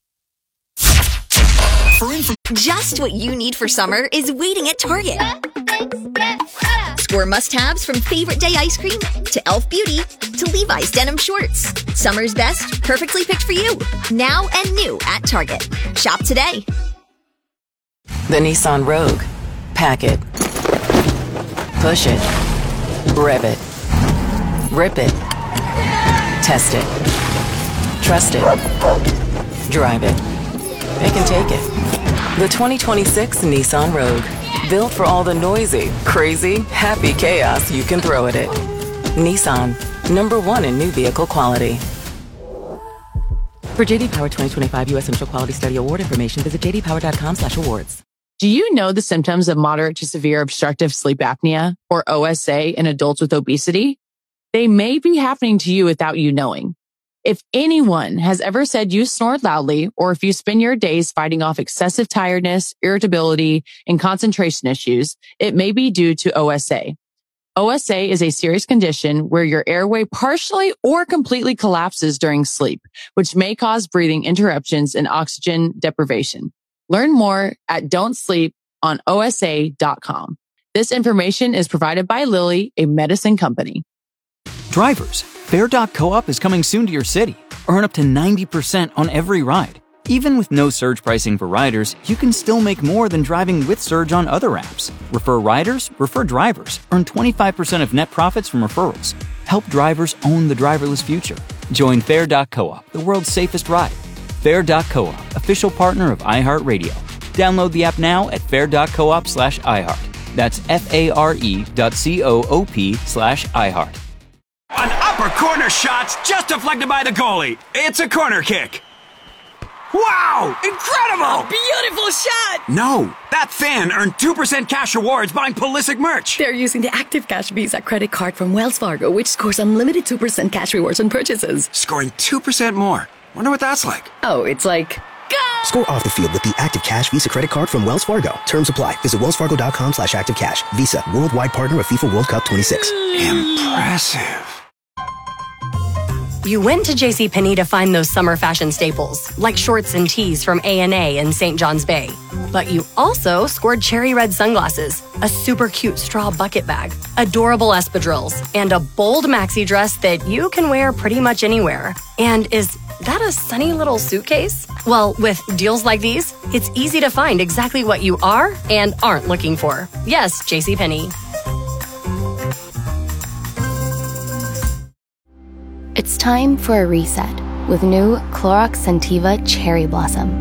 Just what you need for summer is waiting at Target. Score must-haves from Favorite Day ice cream to Elf Beauty to Levi's denim shorts. Summer's best, perfectly picked for you. Now and new at Target. Shop today. The Nissan Rogue. Pack it. Push it. Rev it. Rip it. Test it. Trust it. Drive it. It can take it. The 2026 Nissan Rogue. Built for all the noisy, crazy, happy chaos you can throw at it. Nissan. #1 in new vehicle quality. For JD Power 2025 U.S. Central Quality Study Award information, visit jdpower.com/awards. Do you know the symptoms of moderate to severe obstructive sleep apnea, or OSA, in adults with obesity? They may be happening to you without you knowing. If anyone has ever said you snored loudly, or if you spend your days fighting off excessive tiredness, irritability, and concentration issues, it may be due to OSA. OSA is a serious condition where your airway partially or completely collapses during sleep, which may cause breathing interruptions and oxygen deprivation. Learn more at don'tsleeponosa.com. This information is provided by Lilly, a medicine company. Drivers, Fair.coop is coming soon to your city. Earn up to 90% on every ride. Even with no surge pricing for riders, you can still make more than driving with Surge on other apps. Refer riders, refer drivers. Earn 25% of net profits from referrals. Help drivers own the driverless future. Join Fair.coop, the world's safest ride. Fair.coop, official partner of iHeartRadio. Download the app now at fair.coop/iHeart. That's FARE.coop/iHeart. An upper corner shot's just deflected by the goalie. It's a corner kick. Wow! Incredible! A beautiful shot! No, that fan earned 2% cash rewards buying Pulisic merch. They're using the Active Cash Visa credit card from Wells Fargo, which scores unlimited 2% cash rewards on purchases. Scoring 2% more. Wonder what that's like. Oh, it's like... Go! Score off the field with the Active Cash Visa credit card from Wells Fargo. Terms apply. Visit wellsfargo.com/activecash. Visa, worldwide partner of FIFA World Cup 26. Impressive. You went to JCPenney to find those summer fashion staples, like shorts and tees from A&A in St. John's Bay. But you also scored cherry red sunglasses, a super cute straw bucket bag, adorable espadrilles, and a bold maxi dress that you can wear pretty much anywhere. And is that a sunny little suitcase? Well, with deals like these, it's easy to find exactly what you are and aren't looking for. Yes, JCPenney. It's time for a reset with new Clorox Scentiva Cherry Blossom.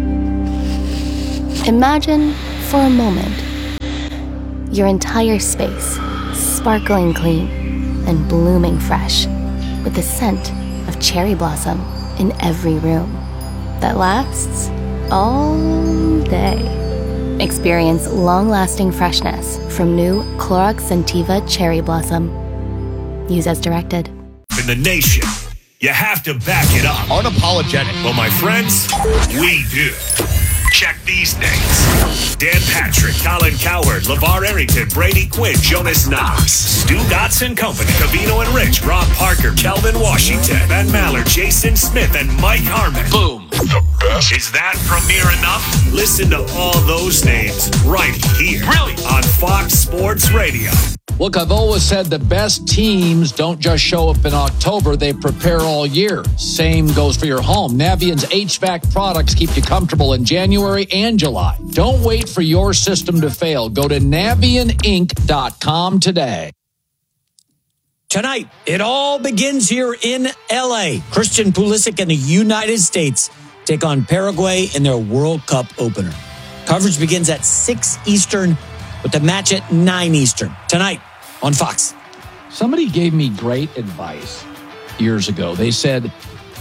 Imagine, for a moment, your entire space sparkling clean and blooming fresh with the scent of cherry blossom in every room that lasts all day. Experience long-lasting freshness from new Clorox Scentiva Cherry Blossom. Use as directed. In the nation, you have to back it up. Unapologetic. Well, my friends, we do. Check these names. Dan Patrick, Colin Cowherd, LeVar Arrington, Brady Quinn, Jonas Knox, Stu Dotson Company, Cavino and Rich, Rob Parker, Kelvin Washington, Ben Mallard, Jason Smith, and Mike Harmon. Boom. The best. Is that premiere enough? Listen to all those names right here. Really? On Fox Sports Radio. Look, I've always said the best teams don't just show up in October, they prepare all year. Same goes for your home. Navient's HVAC products keep you comfortable in January and July. Don't wait for your system to fail. Go to NavientInc.com today. Tonight, it all begins here in L.A. Christian Pulisic and the United States take on Paraguay in their World Cup opener. Coverage begins at 6 Eastern with the match at 9 Eastern. Tonight on Fox. Somebody gave me great advice years ago. They said,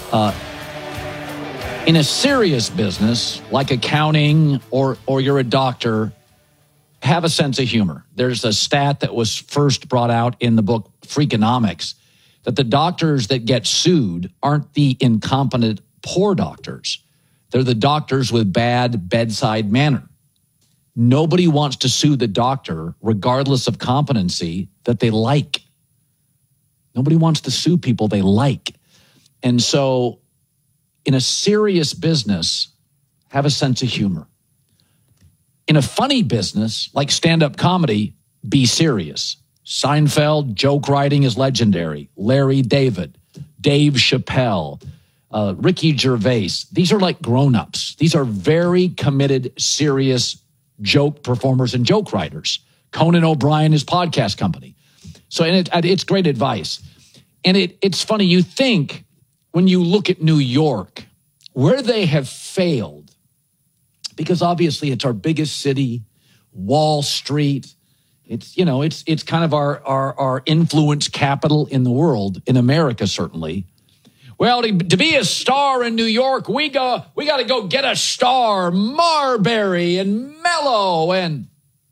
in a serious business like accounting or you're a doctor, have a sense of humor. There's a stat that was first brought out in the book Freakonomics that the doctors that get sued aren't the incompetent poor doctors. They're the doctors with bad bedside manner. Nobody wants to sue the doctor, regardless of competency, that they like. Nobody wants to sue people they like. And so in a serious business, have a sense of humor. In a funny business, like stand-up comedy, be serious. Seinfeld, joke writing is legendary. Larry David, Dave Chappelle, Ricky Gervais. These are like grown-ups. These are very committed, serious joke performers and joke writers. Conan O'Brien, his podcast company. So it's great advice. And it's funny, you think when you look at New York, where they have failed, because obviously it's our biggest city, Wall Street, it's kind of our influence capital in the world, in America certainly. Well, to be a star in New York, we got to go get a star, Marbury and Mello and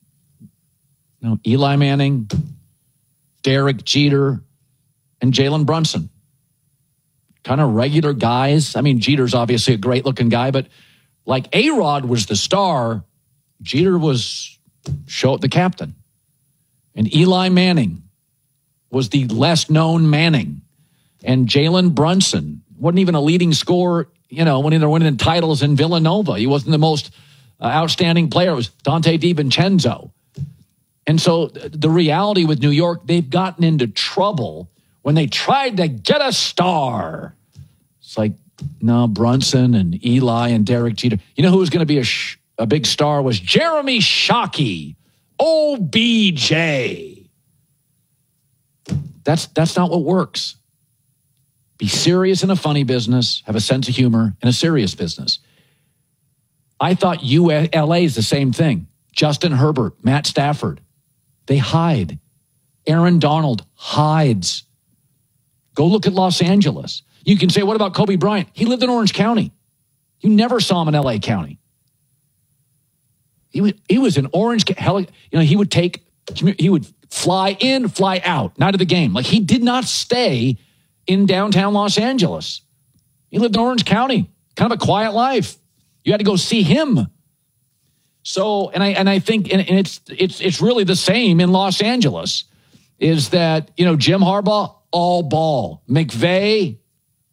Eli Manning, Derek Jeter, and Jalen Brunson. Kind of regular guys. I mean, Jeter's obviously a great-looking guy, but like A-Rod was the star, Jeter was the captain. And Eli Manning was the less-known Manning. And Jalen Brunson wasn't even a leading scorer, when they're winning titles in Villanova. He wasn't the most outstanding player. It was Dante DiVincenzo. And so the reality with New York, they've gotten into trouble when they tried to get a star. It's like, no, Brunson and Eli and Derek Jeter. You know who was going to be a big star was Jeremy Shockey, OBJ. That's not what works. Be serious in a funny business, have a sense of humor in a serious business. I thought ULA is the same thing. Justin Herbert, Matt Stafford, they hide. Aaron Donald hides. Go look at Los Angeles. You can say, what about Kobe Bryant? He lived in Orange County. You never saw him in LA County. He was in Orange County. He would fly in, fly out, night of the game. Like he did not stay in downtown Los Angeles. He lived in Orange County, kind of a quiet life. You had to go see him. So, and I think, and it's really the same in Los Angeles, is that, Jim Harbaugh, all ball. McVay,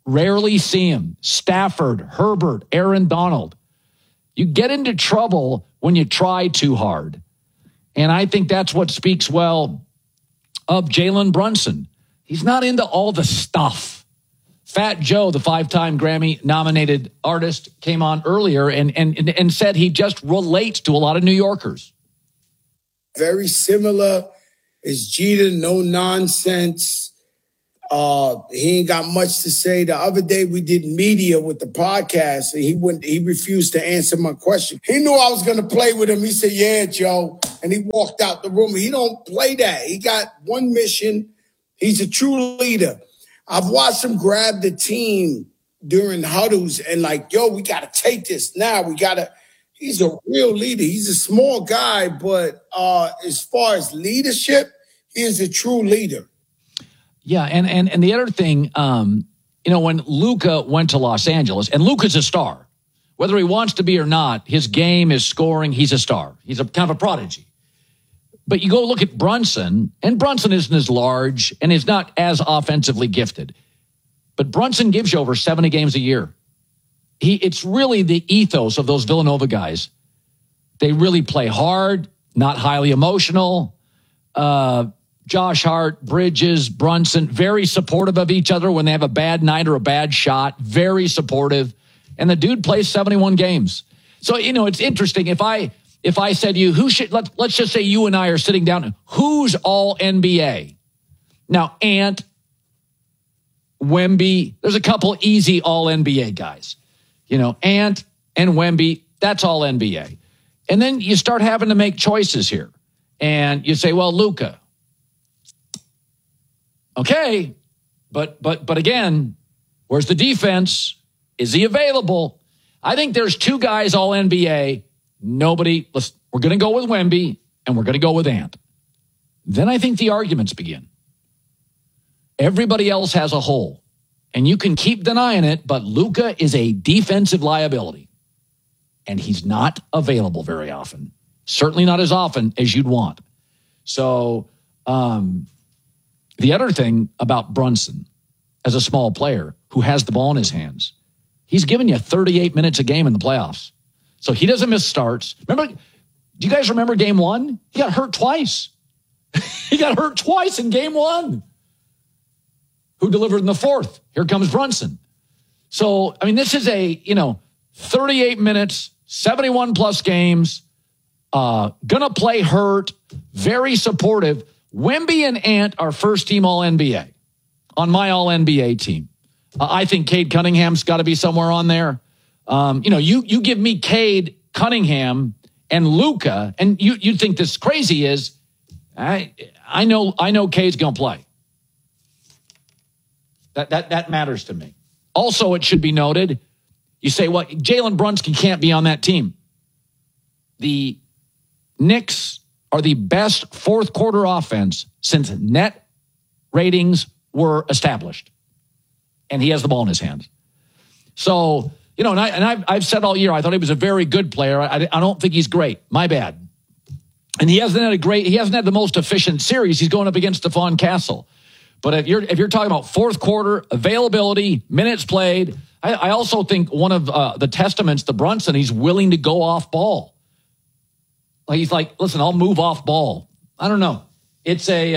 Rarely see him. Stafford, Herbert, Aaron Donald. You get into trouble when you try too hard. And I think that's what speaks well of Jalen Brunson. He's not into all the stuff. Fat Joe, the 5-time Grammy-nominated artist, came on earlier and said he just relates to a lot of New Yorkers. Very similar. It's Jeter, no nonsense. He ain't got much to say. The other day we did media with the podcast, and he refused to answer my question. He knew I was going to play with him. He said, "Yeah, Joe," and he walked out the room. He don't play that. He got one mission. He's a true leader. I've watched him grab the team during huddles and like, yo, we got to take this now. He's a real leader. He's a small guy, but as far as leadership, he is a true leader. Yeah, and the other thing, when Luka went to Los Angeles, and Luka's a star. Whether he wants to be or not, his game is scoring. He's a star. He's a kind of a prodigy. But you go look at Brunson, and Brunson isn't as large and is not as offensively gifted. But Brunson gives you over 70 games a year. It's really the ethos of those Villanova guys. They really play hard, not highly emotional. Josh Hart, Bridges, Brunson, very supportive of each other when they have a bad night or a bad shot. Very supportive. And the dude plays 71 games. So, it's interesting. If I said to you, let's just say you and I are sitting down, who's all NBA? Now, Ant, Wemby, there's a couple easy all NBA guys. Ant and Wemby, that's all NBA. And then you start having to make choices here. And you say, well, Luka. Okay, but again, where's the defense? Is he available? I think there's two guys all NBA. We're going to go with Wemby and we're going to go with Ant. Then I think the arguments begin. Everybody else has a hole. And you can keep denying it, but Luka is a defensive liability. And he's not available very often. Certainly not as often as you'd want. So, the other thing about Brunson, as a small player who has the ball in his hands, he's given you 38 minutes a game in the playoffs. So he doesn't miss starts. Do you guys remember game one? He got hurt twice. He got hurt twice in game one. Who delivered in the fourth? Here comes Brunson. So, this is 38 minutes, 71 plus games, gonna play hurt, very supportive. Wemby and Ant are first team All-NBA on my All-NBA team. I think Cade Cunningham's got to be somewhere on there. You give me Cade Cunningham and Luka, and you think this crazy is, I know Cade's going to play. That matters to me. Also, it should be noted, you say, well, Jalen Brunson can't be on that team. The Knicks are the best fourth quarter offense since net ratings were established. And he has the ball in his hands. So, I've said all year, I thought he was a very good player. I don't think he's great. My bad. And he hasn't had the most efficient series. He's going up against Stephon Castle. But if you're talking about fourth quarter availability, minutes played, I also think one of the testaments to Brunson, he's willing to go off ball. Like he's like, listen, I'll move off ball. I don't know. It's I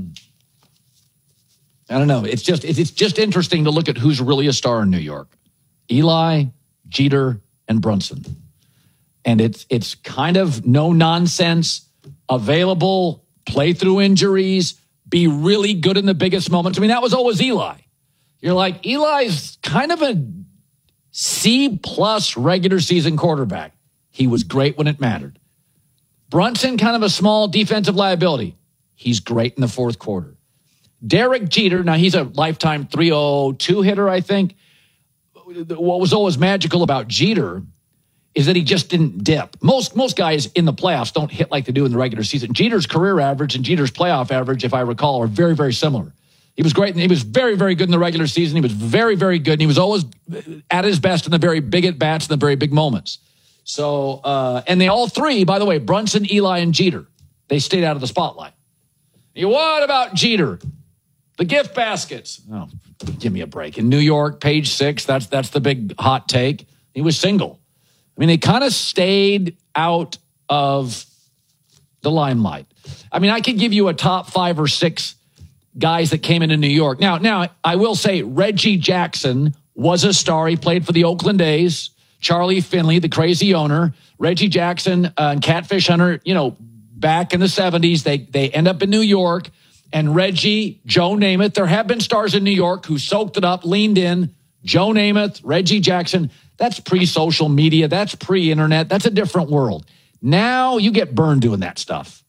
don't know. It's just interesting to look at who's really a star in New York. Eli, Jeter, and Brunson. And it's kind of no nonsense, available, play through injuries, be really good in the biggest moments. That was always Eli. You're like, Eli's kind of a C+ regular season quarterback. He was great when it mattered. Brunson, kind of a small defensive liability. He's great in the fourth quarter. Derek Jeter, now he's a lifetime 302 hitter, I think. What was always magical about Jeter is that he just didn't dip. Most guys in the playoffs don't hit like they do in the regular season. Jeter's career average and Jeter's playoff average, if I recall, are very, very similar. He was great, and he was very, very good in the regular season. He was very, very good, and he was always at his best in the very big at-bats and the very big moments. So, and they all three, by the way, Brunson, Eli, and Jeter, they stayed out of the spotlight. What about Jeter? The gift baskets. Oh, Give me a break. In New York, page 6, that's the big hot take. He was single. I mean, they kind of stayed out of the limelight. I mean, I could give you a top 5 or 6 guys that came into New York. Now, I will say Reggie Jackson was a star. He played for the Oakland A's. Charlie Finley, the crazy owner. Reggie Jackson and Catfish Hunter, back in the 70s, they end up in New York. And Reggie, Joe Namath, there have been stars in New York who soaked it up, leaned in. Joe Namath, Reggie Jackson, that's pre-social media. That's pre-internet. That's a different world. Now you get burned doing that stuff.